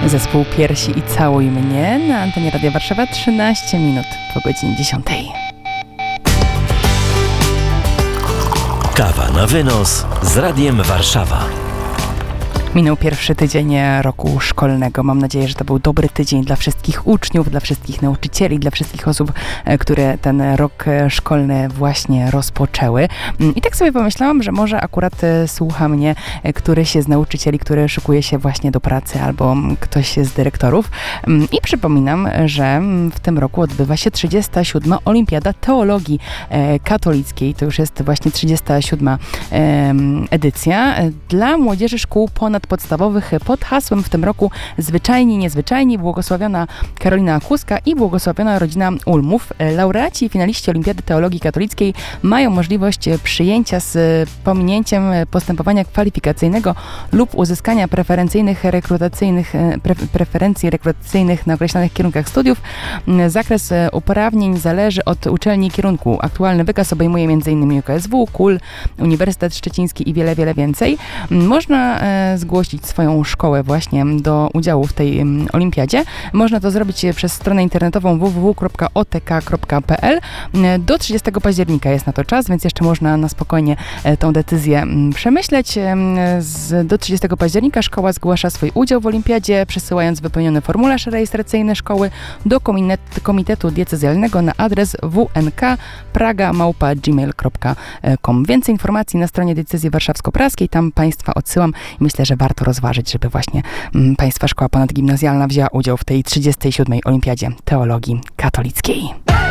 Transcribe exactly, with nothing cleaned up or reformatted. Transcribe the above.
Zespół Piersi i Całuj mnie na antenie Radia Warszawa, trzynaście minut po godzinie dziesiątej. Kawa na wynos z Radiem Warszawa. Minął pierwszy tydzień roku szkolnego. Mam nadzieję, że to był dobry tydzień dla wszystkich uczniów, dla wszystkich nauczycieli, dla wszystkich osób, które ten rok szkolny właśnie rozpoczęły. I tak sobie pomyślałam, że może akurat słucha mnie któryś z nauczycieli, który szykuje się właśnie do pracy, albo ktoś z dyrektorów. I przypominam, że w tym roku odbywa się trzydziesta siódma Olimpiada Teologii Katolickiej. To już jest właśnie trzydziesta siódma edycja dla młodzieży szkół ponad podstawowych pod hasłem w tym roku Zwyczajni, Niezwyczajni, błogosławiona Karolina Kuska i błogosławiona rodzina Ulmów. Laureaci i finaliści Olimpiady Teologii Katolickiej mają możliwość przyjęcia z pominięciem postępowania kwalifikacyjnego lub uzyskania preferencyjnych rekrutacyjnych, pre, preferencji rekrutacyjnych na określonych kierunkach studiów. Zakres uprawnień zależy od uczelni i kierunku. Aktualny wykaz obejmuje m.in. U K S W, K U L, Uniwersytet Szczeciński i wiele, wiele więcej. Można zgłosić swoją szkołę właśnie do udziału w tej um, olimpiadzie. Można to zrobić przez stronę internetową w w w kropka o t k kropka p l. Do trzydziestego października jest na to czas, więc jeszcze można na spokojnie e, tą decyzję m, przemyśleć. E, z, do trzydziestego października szkoła zgłasza swój udział w olimpiadzie, przesyłając wypełniony formularz rejestracyjny szkoły do komitet, Komitetu Diecezjalnego na adres w n k praga małpa gmail kropka com. Więcej informacji na stronie Diecezji Warszawsko-Praskiej, tam Państwa odsyłam i myślę, że warto rozważyć, żeby właśnie m, Państwa Szkoła Ponadgimnazjalna wzięła udział w tej trzydziestej siódmej Olimpiadzie Teologii Katolickiej.